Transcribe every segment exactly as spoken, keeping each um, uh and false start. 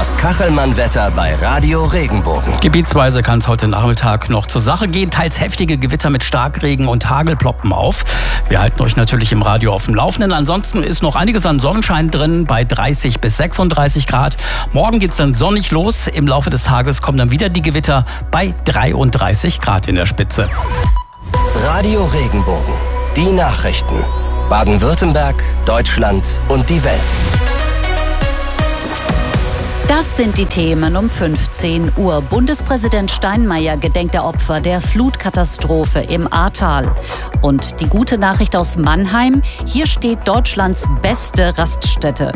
Das Kachelmann-Wetter bei Radio Regenbogen. Gebietsweise kann es heute Nachmittag noch zur Sache gehen. Teils heftige Gewitter mit Starkregen und Hagel ploppen auf. Wir halten euch natürlich im Radio auf dem Laufenden. Ansonsten ist noch einiges an Sonnenschein drin bei dreißig bis sechsunddreißig Grad. Morgen geht es dann sonnig los. Im Laufe des Tages kommen dann wieder die Gewitter bei dreiunddreißig Grad in der Spitze. Radio Regenbogen. Die Nachrichten. Baden-Württemberg, Deutschland und die Welt. Das sind die Themen um fünfzehn Uhr. Bundespräsident Steinmeier gedenkt der Opfer der Flutkatastrophe im Ahrtal. Und die gute Nachricht aus Mannheim: Hier steht Deutschlands beste Raststätte.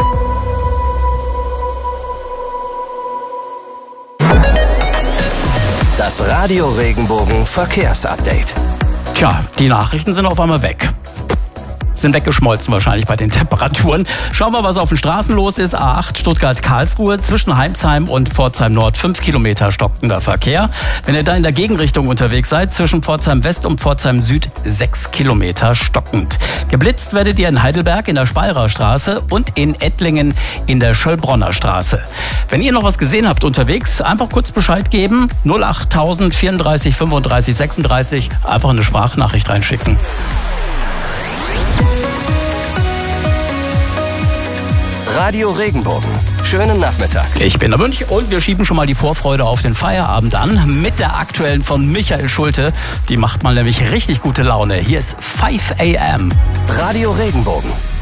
Das Radio Regenbogen Verkehrsupdate. Tja, die Nachrichten sind auf einmal weg. Sind weggeschmolzen wahrscheinlich bei den Temperaturen. Schauen wir, was auf den Straßen los ist. A acht Stuttgart-Karlsruhe zwischen Heimsheim und Pforzheim Nord fünf Kilometer stockender Verkehr. Wenn ihr da in der Gegenrichtung unterwegs seid, zwischen Pforzheim West und Pforzheim Süd sechs Kilometer stockend. Geblitzt werdet ihr in Heidelberg in der Speyerer Straße und in Ettlingen in der Schöllbronner Straße. Wenn ihr noch was gesehen habt unterwegs, einfach kurz Bescheid geben. null acht tausend vierunddreißig fünfunddreißig sechsunddreißig. Einfach eine Sprachnachricht reinschicken. Radio Regenbogen. Schönen Nachmittag. Ich bin der Münch und wir schieben schon mal die Vorfreude auf den Feierabend an mit der aktuellen von Michael Schulte. Die macht mal nämlich richtig gute Laune. Hier ist five a m. Radio Regenbogen.